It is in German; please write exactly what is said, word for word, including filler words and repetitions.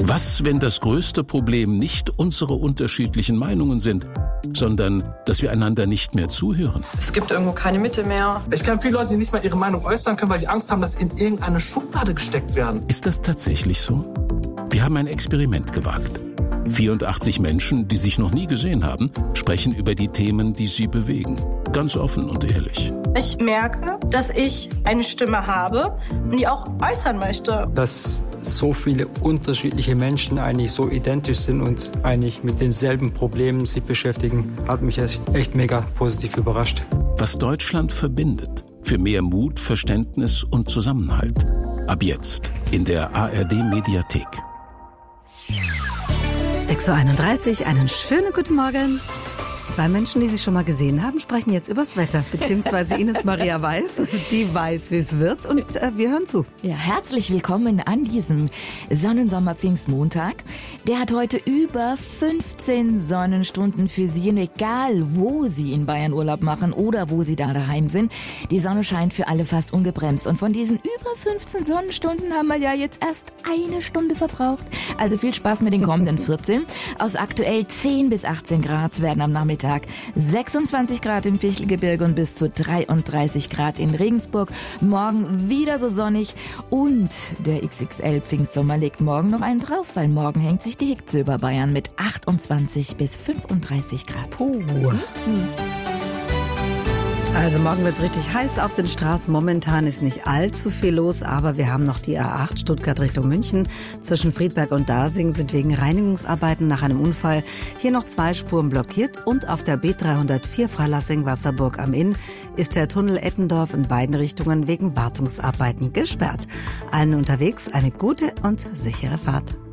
Was, wenn das größte Problem nicht unsere unterschiedlichen Meinungen sind, sondern dass wir einander nicht mehr zuhören? Es gibt irgendwo keine Mitte mehr. Ich kenne viele Leute, die nicht mal ihre Meinung äußern können, weil die Angst haben, dass sie in irgendeine Schublade gesteckt werden. Ist das tatsächlich so? Wir haben ein Experiment gewagt. vierundachtzig Menschen, die sich noch nie gesehen haben, sprechen über die Themen, die sie bewegen. Ganz offen und ehrlich. Ich merke, dass ich eine Stimme habe und die auch äußern möchte. Dass so viele unterschiedliche Menschen eigentlich so identisch sind und eigentlich mit denselben Problemen sich beschäftigen, hat mich echt mega positiv überrascht. Was Deutschland verbindet. Für mehr Mut, Verständnis und Zusammenhalt. Ab jetzt in der A R D-Mediathek. sechs Uhr einunddreißig, einen schönen guten Morgen. Zwei Menschen, die sich schon mal gesehen haben, sprechen jetzt übers Wetter, beziehungsweise Ines Maria Weiß, die weiß, wie es wird, und äh, wir hören zu. Ja, herzlich willkommen an diesem Sonnensommer-Pfingstmontag. Der hat heute über fünfzehn Sonnenstunden für Sie, und egal wo Sie in Bayern Urlaub machen oder wo Sie da daheim sind, die Sonne scheint für alle fast ungebremst. Und von diesen über fünfzehn Sonnenstunden haben wir ja jetzt erst eine Stunde verbraucht. Also viel Spaß mit den kommenden vierzehn. Aus aktuell zehn bis achtzehn Grad werden am Nachmittag sechsundzwanzig Grad im Fichtelgebirge und bis zu dreiunddreißig Grad in Regensburg. Morgen wieder so sonnig, und der X X L-Pfingstsommer legt morgen noch einen drauf, weil morgen hängt sich die Hitze über Bayern mit achtundzwanzig bis fünfunddreißig Grad. Puh. Mhm. Also morgen wird es richtig heiß auf den Straßen. Momentan ist nicht allzu viel los, aber wir haben noch die A acht Stuttgart Richtung München. Zwischen Friedberg und Dasing sind wegen Reinigungsarbeiten nach einem Unfall hier noch zwei Spuren blockiert. Und auf der B dreihundertvier Freilassing-Wasserburg am Inn ist der Tunnel Eppendorf in beiden Richtungen wegen Wartungsarbeiten gesperrt. Allen unterwegs eine gute und sichere Fahrt.